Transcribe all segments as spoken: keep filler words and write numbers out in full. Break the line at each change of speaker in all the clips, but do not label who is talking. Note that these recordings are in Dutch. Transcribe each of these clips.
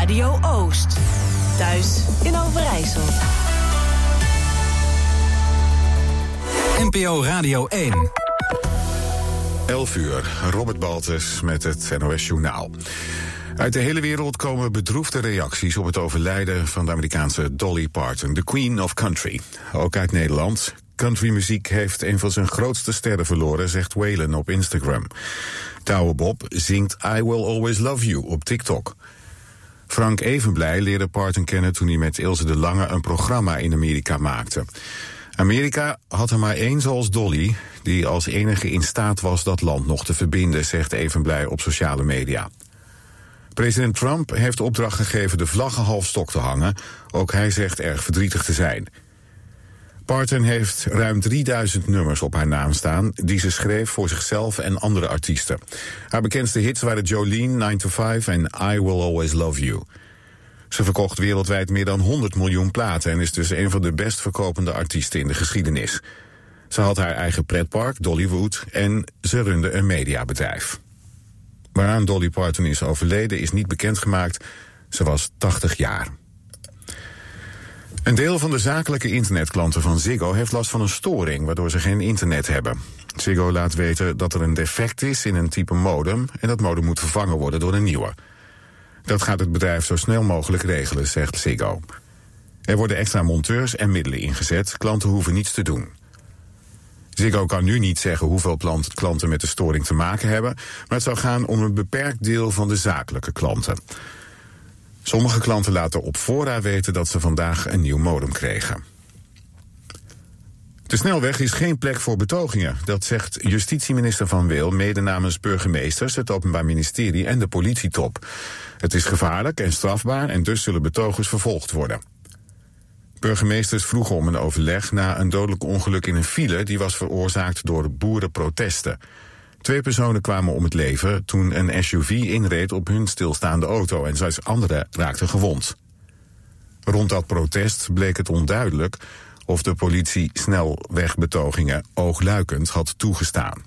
Radio Oost. Thuis in Overijssel.
N P O Radio één.
elf uur, Robert Baltus met het N O S Journaal. Uit de hele wereld komen bedroefde reacties op het overlijden van de Amerikaanse Dolly Parton, de Queen of Country. Ook uit Nederland. Countrymuziek heeft een van zijn grootste sterren verloren, zegt Waylon op Instagram. Douwe Bob zingt I Will Always Love You op TikTok. Frank Evenblij leerde Parton kennen toen hij met Ilse de Lange een programma in Amerika maakte. Amerika had er maar één zoals Dolly, die als enige in staat was dat land nog te verbinden, zegt Evenblij op sociale media. President Trump heeft de opdracht gegeven de vlaggen half stok te hangen. Ook hij zegt erg verdrietig te zijn. Parton heeft ruim drieduizend nummers op haar naam staan die ze schreef voor zichzelf en andere artiesten. Haar bekendste hits waren Jolene, nine to five en I Will Always Love You. Ze verkocht wereldwijd meer dan honderd miljoen platen en is dus een van de best verkopende artiesten in de geschiedenis. Ze had haar eigen pretpark, Dollywood, en ze runde een mediabedrijf. Waaraan Dolly Parton is overleden is niet bekendgemaakt. Ze was tachtig jaar. Een deel van de zakelijke internetklanten van Ziggo heeft last van een storing, waardoor ze geen internet hebben. Ziggo laat weten dat er een defect is in een type modem en dat modem moet vervangen worden door een nieuwe. Dat gaat het bedrijf zo snel mogelijk regelen, zegt Ziggo. Er worden extra monteurs en middelen ingezet. Klanten hoeven niets te doen. Ziggo kan nu niet zeggen hoeveel klanten met de storing te maken hebben, maar het zou gaan om een beperkt deel van de zakelijke klanten. Sommige klanten laten op voorraad weten dat ze vandaag een nieuw modem kregen. De snelweg is geen plek voor betogingen. Dat zegt justitieminister Van Wil mede namens burgemeesters, het Openbaar Ministerie en de politietop. Het is gevaarlijk en strafbaar en dus zullen betogers vervolgd worden. Burgemeesters vroegen om een overleg na een dodelijk ongeluk in een file die was veroorzaakt door boerenprotesten. Twee personen kwamen om het leven toen een S U V inreed op hun stilstaande auto en zes anderen raakten gewond. Rond dat protest bleek het onduidelijk of de politie snelwegbetogingen oogluikend had toegestaan.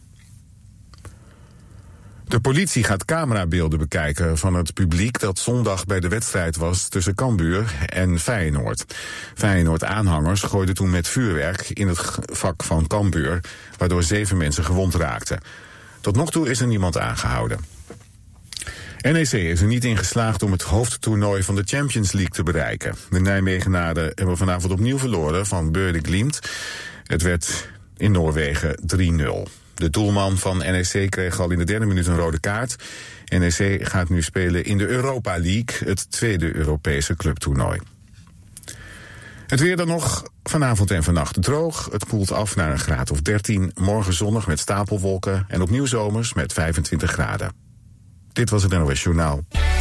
De politie gaat camerabeelden bekijken van het publiek dat zondag bij de wedstrijd was tussen Cambuur en Feyenoord. Feyenoord-aanhangers gooiden toen met vuurwerk in het vak van Cambuur, waardoor zeven mensen gewond raakten. Tot nog toe is er niemand aangehouden. N E C is er niet in geslaagd om het hoofdtoernooi van de Champions League te bereiken. De Nijmegenaren hebben vanavond opnieuw verloren van Bøde Glimt. Het werd in Noorwegen drie nul. De doelman van N E C kreeg al in de derde minuut een rode kaart. N E C gaat nu spelen in de Europa League, het tweede Europese clubtoernooi. Het weer dan nog, vanavond en vannacht droog. Het koelt af naar een graad of dertien. Morgen zonnig met stapelwolken en opnieuw zomers met vijfentwintig graden. Dit was het N O S Journaal.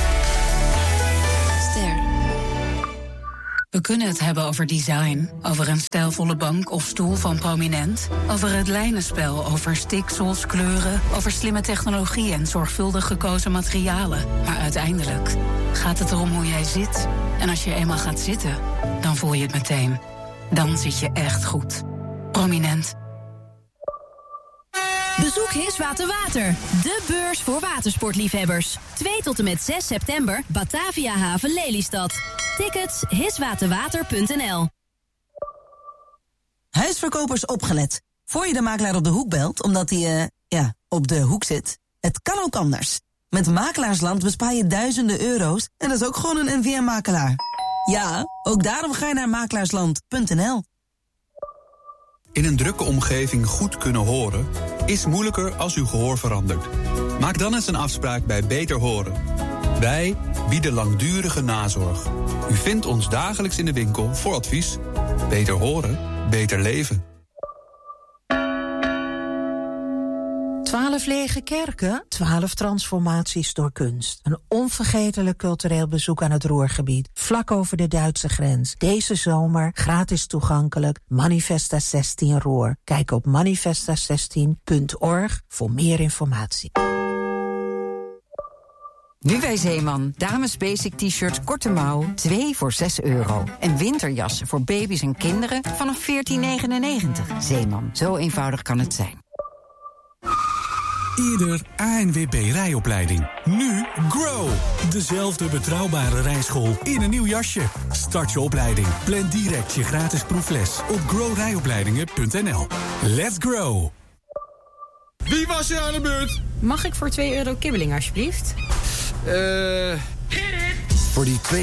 Ster. We kunnen het hebben over design, over een stijlvolle bank of stoel van Prominent, over het lijnenspel, over stiksels, kleuren, over slimme technologie en zorgvuldig gekozen materialen. Maar uiteindelijk gaat het erom hoe jij zit. En als je eenmaal gaat zitten, dan voel je het meteen. Dan zit je echt goed. Prominent.
Bezoek Hiswater Water, de beurs voor watersportliefhebbers. twee tot en met zes september, Batavia Haven Lelystad. Tickets hiswaterwater punt n l.
Huisverkopers opgelet. Voor je de makelaar op de hoek belt, omdat hij, uh, ja, op de hoek zit. Het kan ook anders. Met Makelaarsland bespaar je duizenden euro's en dat is ook gewoon een N V M-makelaar. Ja, ook daarom ga je naar makelaarsland punt n l.
In een drukke omgeving goed kunnen horen is moeilijker als uw gehoor verandert. Maak dan eens een afspraak bij Beter Horen. Wij bieden langdurige nazorg. U vindt ons dagelijks in de winkel voor advies. Beter horen, beter leven.
Twaalf lege kerken, twaalf transformaties door kunst. Een onvergetelijk cultureel bezoek aan het Ruhrgebied, vlak over de Duitse grens. Deze zomer gratis toegankelijk, Manifesta zestien Ruhr. Kijk op manifesta zestien punt org voor meer informatie.
Nu bij Zeeman. Dames basic t-shirts korte mouw, twee voor zes euro. En winterjassen voor baby's en kinderen vanaf veertien negenennegentig. Zeeman, zo eenvoudig kan het zijn.
Eerder A N W B rijopleiding. Nu Grow. Dezelfde betrouwbare rijschool in een nieuw jasje. Start je opleiding. Plan direct je gratis proefles op grow rijopleidingen punt n l. Let's grow.
Wie was er aan de beurt?
Mag ik voor twee euro kibbeling alsjeblieft?
Eh... Uh...
Voor die twee